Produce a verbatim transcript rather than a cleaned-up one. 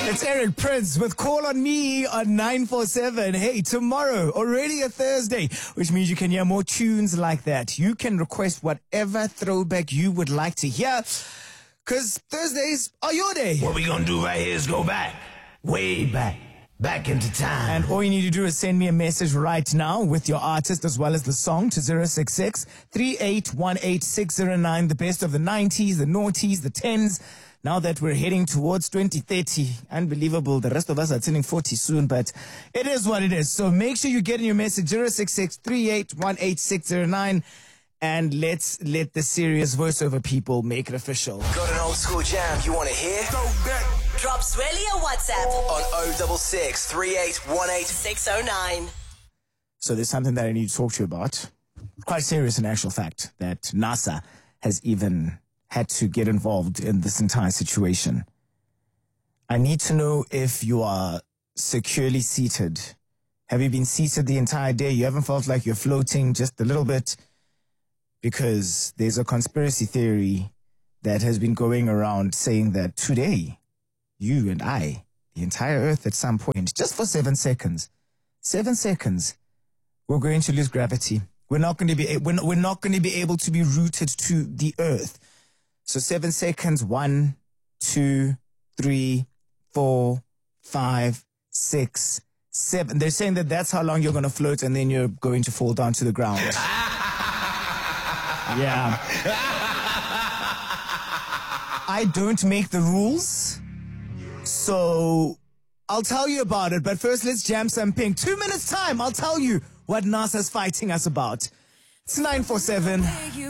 It's Eric Prince with Call on Me on nine four seven. Hey, tomorrow, already a Thursday, which means you can hear more tunes like that. You can request whatever throwback you would like to hear, because Thursdays are your day. What we gonna do right here is go back, way back, back into time. And all you need to do is send me a message right now with your artist as well as the song to zero six six, three eight one eight, six zero nine. The best of the nineties, the noughties, the tens. Now that we're heading towards twenty thirty, unbelievable. The rest of us are turning forty soon, but it is what it is. So make sure you get in your message, zero six six, three eight one eight, six zero nine. And let's let the serious voiceover people make it official. Got an old school jam you want to hear? Go back. Drop Swelly a WhatsApp On oh six six, three eight one eight, six oh nine. So there's something that I need to talk to you about. Quite serious in actual fact, that NASA has even had to get involved in this entire situation. I need to know if you are securely seated. Have you been seated the entire day? You haven't felt like you're floating just a little bit? Because there's a conspiracy theory that has been going around saying that today, you and I, the entire Earth at some point, just for seven seconds, seven seconds, we're going to lose gravity. We're not going to be, we're not, we're not going to be able to be rooted to the Earth. So seven seconds, one, two, three, four, five, six, seven. They're saying that that's how long you're going to float and then you're going to fall down to the ground. Yeah. I don't make the rules, so I'll tell you about it. But first, let's jam some pink. Two minutes time, I'll tell you what NASA's fighting us about. It's nine four seven.